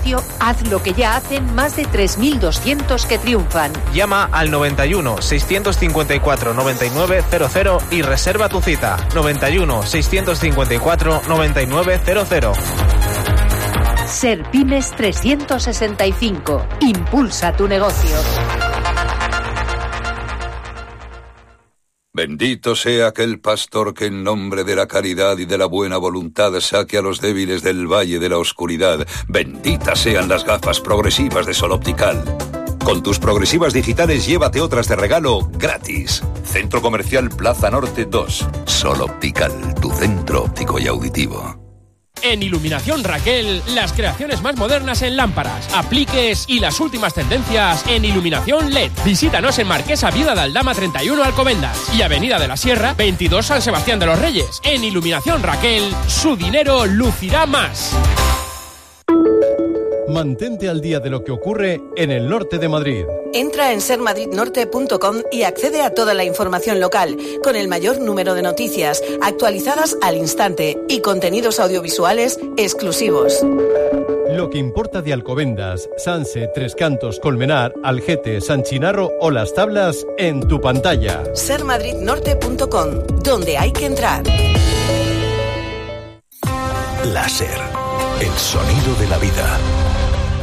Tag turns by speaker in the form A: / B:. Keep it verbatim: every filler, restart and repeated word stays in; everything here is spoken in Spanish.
A: negocio, haz lo que ya hacen más de tres mil doscientos que triunfan.
B: Llama al noventa y uno, seiscientos cincuenta y cuatro, noventa y nueve cero cero y reserva tu cita. noventa y uno, seiscientos cincuenta y cuatro, noventa y nueve cero cero.
A: Serpymes trescientos sesenta y cinco. Impulsa tu negocio.
C: Bendito sea aquel pastor que en nombre de la caridad y de la buena voluntad saque a los débiles del valle de la oscuridad. Benditas sean las gafas progresivas de Sol Optical. Con tus progresivas digitales llévate otras de regalo gratis. Centro Comercial Plaza Norte dos. Sol Optical, tu centro óptico y auditivo.
D: En Iluminación Raquel, las creaciones más modernas en lámparas, apliques y las últimas tendencias en iluminación L E D. Visítanos en Marquesa Viuda de Aldama treinta y uno Alcobendas y Avenida de la Sierra veintidós San Sebastián de los Reyes. En Iluminación Raquel, su dinero lucirá más.
E: Mantente al día de lo que ocurre en el norte de Madrid.
F: Entra en ser madrid norte punto com y accede a toda la información local, con el mayor número de noticias, actualizadas al instante y contenidos audiovisuales exclusivos.
E: Lo que importa de Alcobendas, Sanse, Tres Cantos, Colmenar, Algete, San Chinarro o Las Tablas en tu pantalla.
F: ser madrid norte punto com, donde hay que entrar.
G: Láser, el sonido de la vida.